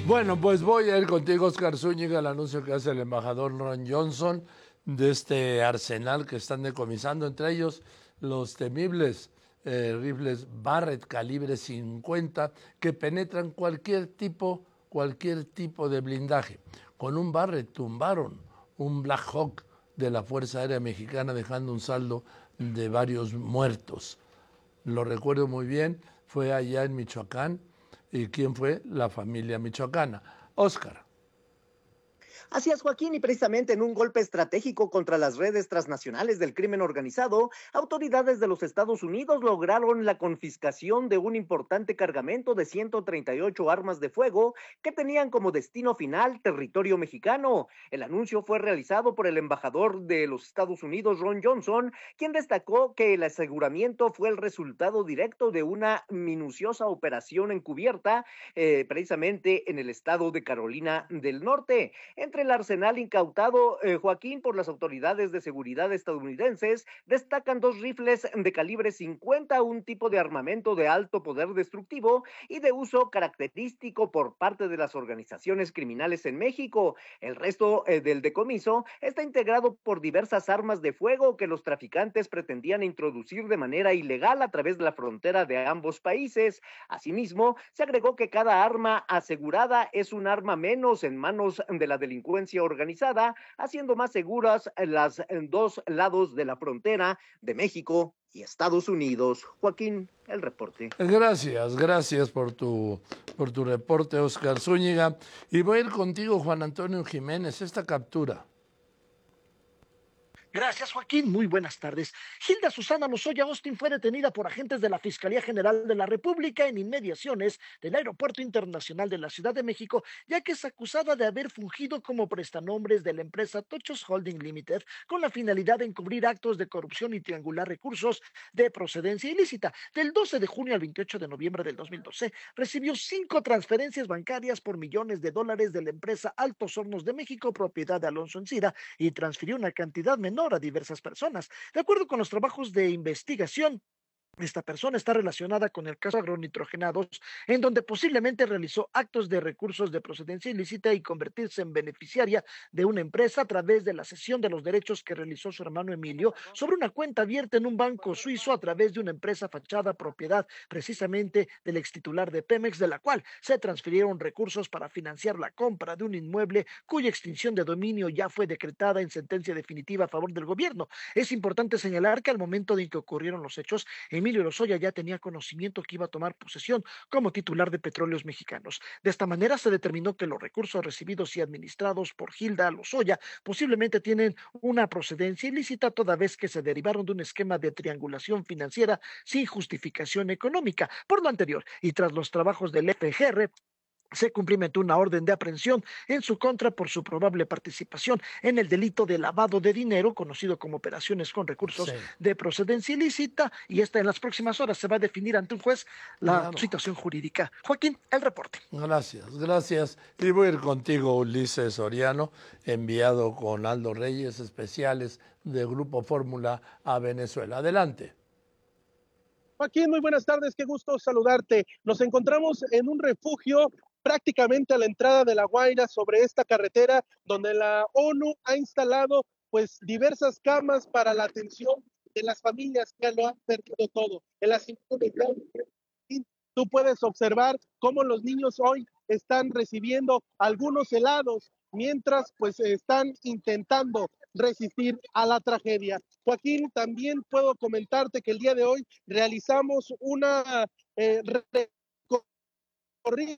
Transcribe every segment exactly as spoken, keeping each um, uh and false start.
Bueno, pues voy a ir contigo, Oscar Zúñiga, el anuncio que hace el embajador Ron Johnson de este arsenal que están decomisando, entre ellos los temibles eh, rifles Barrett calibre cincuenta que penetran cualquier tipo, cualquier tipo de blindaje. Con un Barrett tumbaron un Black Hawk de la Fuerza Aérea Mexicana, dejando un saldo de varios muertos. Lo recuerdo muy bien, fue allá en Michoacán. ¿Y quién fue? La familia michoacana. Oscar. Así es, Joaquín, y precisamente en un golpe estratégico contra las redes transnacionales del crimen organizado, autoridades de los Estados Unidos lograron la confiscación de un importante cargamento de ciento treinta y ocho armas de fuego que tenían como destino final territorio mexicano. El anuncio fue realizado por el embajador de los Estados Unidos, Ron Johnson, quien destacó que el aseguramiento fue el resultado directo de una minuciosa operación encubierta, eh, precisamente en el estado de Carolina del Norte. Entre el arsenal incautado, eh, Joaquín, por las autoridades de seguridad estadounidenses, destacan dos rifles de calibre cincuenta, un tipo de armamento de alto poder destructivo y de uso característico por parte de las organizaciones criminales en México. El resto eh, del decomiso está integrado por diversas armas de fuego que los traficantes pretendían introducir de manera ilegal a través de la frontera de ambos países. Asimismo, se agregó que cada arma asegurada es un arma menos en manos de la delincuencia organizada, haciendo más seguras los dos lados de la frontera de México y Estados Unidos. Joaquín, el reporte. Gracias, gracias por tu, por tu reporte, Oscar Zúñiga. Y voy a ir contigo, Juan Antonio Jiménez, esta captura. Gracias, Joaquín. Muy buenas tardes. Hilda Susana Lozoya Austin fue detenida por agentes de la Fiscalía General de la República en inmediaciones del Aeropuerto Internacional de la Ciudad de México, ya que es acusada de haber fungido como prestanombres de la empresa Tochos Holding Limited con la finalidad de encubrir actos de corrupción y triangular recursos de procedencia ilícita. Del doce de junio al veintiocho de noviembre del dos mil doce, recibió cinco transferencias bancarias por millones de dólares de la empresa Altos Hornos de México, propiedad de Alonso Encira, y transfirió una cantidad menor a diversas personas. De acuerdo con los trabajos de investigación, esta persona está relacionada con el caso agronitrogenados, en donde posiblemente realizó actos de recursos de procedencia ilícita y convertirse en beneficiaria de una empresa a través de la cesión de los derechos que realizó su hermano Emilio sobre una cuenta abierta en un banco suizo a través de una empresa fachada propiedad precisamente del ex titular de Pemex, de la cual se transfirieron recursos para financiar la compra de un inmueble cuya extinción de dominio ya fue decretada en sentencia definitiva a favor del gobierno. Es importante señalar que al momento de que ocurrieron los hechos, Emilio Lozoya ya tenía conocimiento que iba a tomar posesión como titular de Petróleos Mexicanos. De esta manera se determinó que los recursos recibidos y administrados por Hilda Lozoya posiblemente tienen una procedencia ilícita, toda vez que se derivaron de un esquema de triangulación financiera sin justificación económica. Por lo anterior, y tras los trabajos del F G R, se cumplimentó una orden de aprehensión en su contra por su probable participación en el delito de lavado de dinero, conocido como operaciones con recursos sí. de procedencia ilícita, y esta en las próximas horas se va a definir ante un juez la claro. situación jurídica. Joaquín, el reporte. Gracias, gracias. Y voy a ir contigo, Ulises Soriano, enviado con Aldo Reyes, especiales de Grupo Fórmula a Venezuela. Adelante. Joaquín, muy buenas tardes, qué gusto saludarte. Nos encontramos en un refugio prácticamente a la entrada de La Guaira, sobre esta carretera donde la ONU ha instalado pues diversas camas para la atención de las familias que lo han perdido todo. En las imágenes tú puedes observar cómo los niños hoy están recibiendo algunos helados mientras pues están intentando resistir a la tragedia. Joaquín, también puedo comentarte que el día de hoy realizamos una eh, recorrida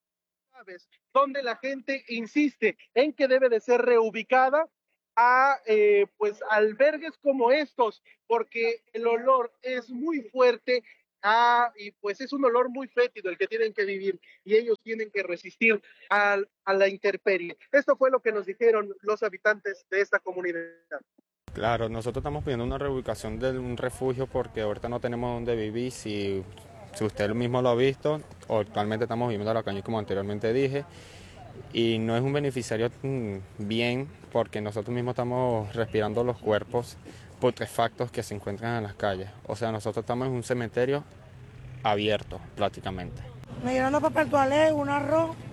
donde la gente insiste en que debe de ser reubicada a eh, pues albergues como estos, porque el olor es muy fuerte. Ah, y pues es un olor muy fétido el que tienen que vivir y ellos tienen que resistir a, a la intemperie. Esto fue lo que nos dijeron los habitantes de esta comunidad. Claro, nosotros estamos pidiendo una reubicación de un refugio porque ahorita no tenemos dónde vivir. Si, si usted mismo lo ha visto, actualmente estamos viviendo la calle como anteriormente dije, y no es un beneficiario bien porque nosotros mismos estamos respirando los cuerpos putrefactos que se encuentran en las calles. O sea, nosotros estamos en un cementerio abierto prácticamente. Me dieron papel toalé, un arroz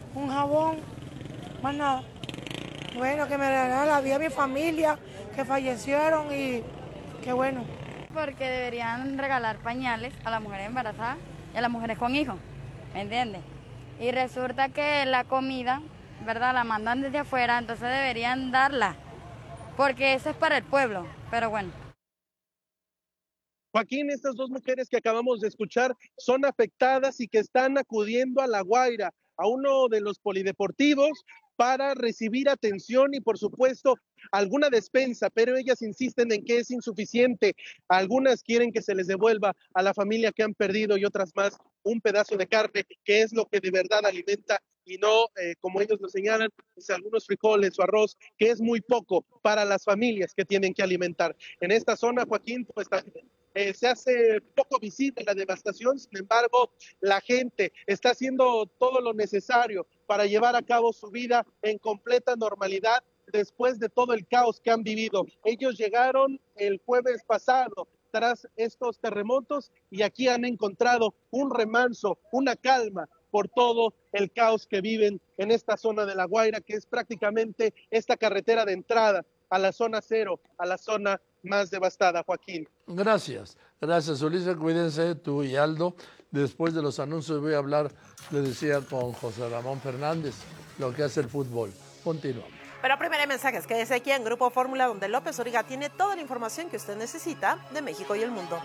un jabón, más nada. Bueno, que me regala la vida a mi familia, que fallecieron y qué bueno. Porque deberían regalar pañales a las mujeres embarazadas y a las mujeres con hijos, ¿me entiendes? Y resulta que la comida, ¿verdad?, la mandan desde afuera, entonces deberían darla, porque eso es para el pueblo, pero bueno. Joaquín, estas dos mujeres que acabamos de escuchar son afectadas y que están acudiendo a La Guaira, a uno de los polideportivos, para recibir atención y, por supuesto, alguna despensa, pero ellas insisten en que es insuficiente. Algunas quieren que se les devuelva a la familia que han perdido y otras más un pedazo de carne, que es lo que de verdad alimenta y no, eh, como ellos lo señalan, pues, algunos frijoles o arroz, que es muy poco para las familias que tienen que alimentar. En esta zona, Joaquín, pues también Eh, se hace poco visible la devastación, sin embargo, la gente está haciendo todo lo necesario para llevar a cabo su vida en completa normalidad después de todo el caos que han vivido. Ellos llegaron el jueves pasado tras estos terremotos y aquí han encontrado un remanso, una calma por todo el caos que viven en esta zona de La Guaira, que es prácticamente esta carretera de entrada a la zona cero, a la zona más devastada, Joaquín. Gracias, gracias Ulises, cuídense tú y Aldo. Después de los anuncios voy a hablar, les decía, con José Ramón Fernández, lo que hace el fútbol. Continuamos. Pero primero hay mensajes, quédese aquí en Grupo Fórmula, donde López Origa tiene toda la información que usted necesita de México y el mundo.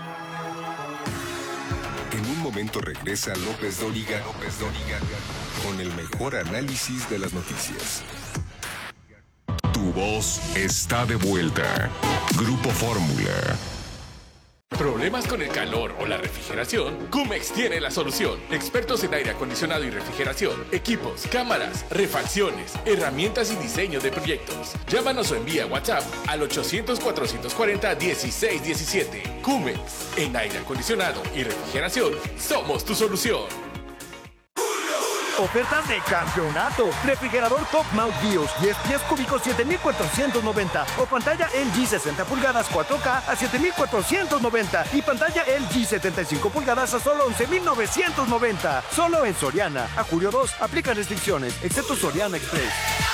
En un momento regresa López Dóriga, López Dóriga, con el mejor análisis de las noticias. Tu voz está de vuelta. Grupo Fórmula. ¿Problemas con el calor o la refrigeración? Cumex tiene la solución. Expertos en aire acondicionado y refrigeración, equipos, cámaras, refacciones, herramientas y diseño de proyectos. Llámanos o envía WhatsApp al ochocientos, cuatrocientos cuarenta, dieciséis diecisiete. Cumex, en aire acondicionado y refrigeración, somos tu solución. Ofertas de campeonato. Refrigerador Top Mount BIOS diez pies cúbicos siete mil cuatrocientos noventa o pantalla L G sesenta pulgadas cuatro K a siete mil cuatrocientos noventa y pantalla L G setenta y cinco pulgadas a solo once mil novecientos noventa. Solo en Soriana. A julio dos aplican restricciones, excepto Soriana Express.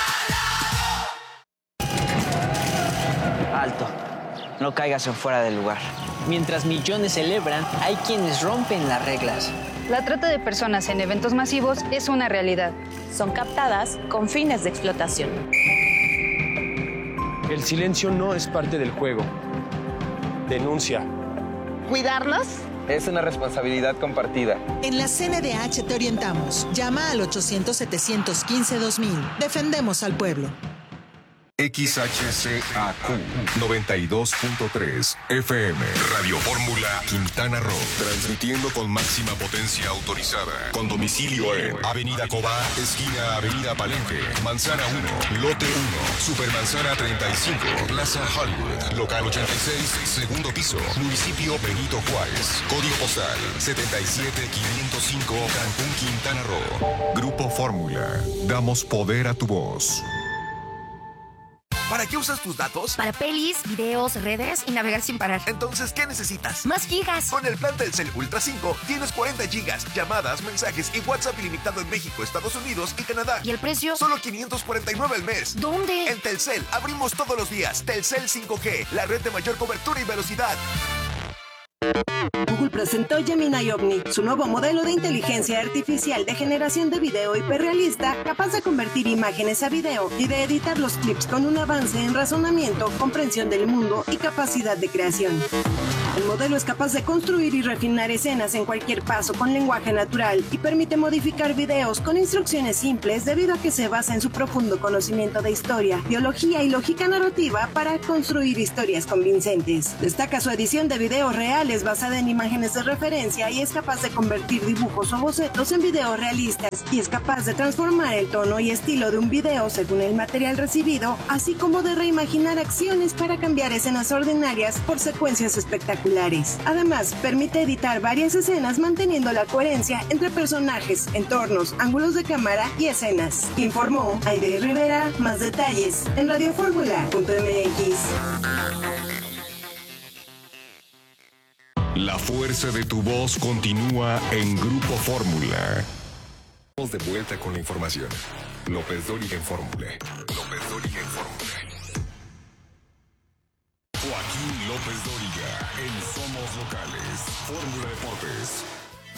Alto. No caigas en fuera del lugar. Mientras millones celebran, hay quienes rompen las reglas. La trata de personas en eventos masivos es una realidad. Son captadas con fines de explotación. El silencio no es parte del juego. Denuncia. ¿Cuidarnos? Es una responsabilidad compartida. En la C N D H te orientamos. Llama al ochocientos, setecientos quince, dos mil. Defendemos al pueblo. X H C A Q noventa y dos punto tres F M Radio Fórmula Quintana Roo, transmitiendo con máxima potencia autorizada, con domicilio en Avenida Cobá, esquina Avenida Palenque, Manzana uno, Lote uno, Supermanzana treinta y cinco, Plaza Hollywood, Local ochenta y seis, segundo piso, Municipio Benito Juárez, Código Postal setenta y siete quinientos cinco, Cancún, Quintana Roo. Grupo Fórmula, damos poder a tu voz. ¿Para qué usas tus datos? Para pelis, videos, redes y navegar sin parar. Entonces, ¿qué necesitas? ¡Más gigas! Con el plan Telcel Ultra cinco tienes cuarenta gigas, llamadas, mensajes y WhatsApp ilimitado en México, Estados Unidos y Canadá. ¿Y el precio? Solo quinientos cuarenta y nueve al mes. ¿Dónde? En Telcel, abrimos todos los días. Telcel cinco G, la red de mayor cobertura y velocidad. Google presentó Gemini Omni, su nuevo modelo de inteligencia artificial de generación de video hiperrealista, capaz de convertir imágenes a video y de editar los clips con un avance en razonamiento, comprensión del mundo y capacidad de creación. El modelo es capaz de construir y refinar escenas en cualquier paso con lenguaje natural y permite modificar videos con instrucciones simples debido a que se basa en su profundo conocimiento de historia, biología y lógica narrativa para construir historias convincentes. Destaca su edición de videos reales basada en imágenes de referencia y es capaz de convertir dibujos o bocetos en videos realistas y es capaz de transformar el tono y estilo de un video según el material recibido, así como de reimaginar acciones para cambiar escenas ordinarias por secuencias espectaculares. Además, permite editar varias escenas manteniendo la coherencia entre personajes, entornos, ángulos de cámara y escenas. Informó Aide Rivera. Más detalles en radio fórmula punto m x. La fuerza de tu voz continúa en Grupo Fórmula. De vuelta con la información. López Dóriga en Fórmula. López Dóriga en Fórmula. Joaquín López Dóriga en Somos Locales. Fórmula Deportes.